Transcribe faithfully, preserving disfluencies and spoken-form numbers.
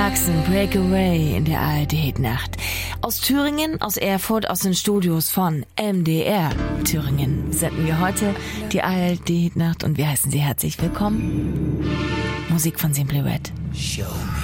Clarkson, Breakaway in der A R D-Nacht. Aus Thüringen, aus Erfurt, aus den Studios von M D R Thüringen senden wir heute die A R D-Nacht und wir heißen Sie herzlich willkommen. Musik von Simply Red. Show me.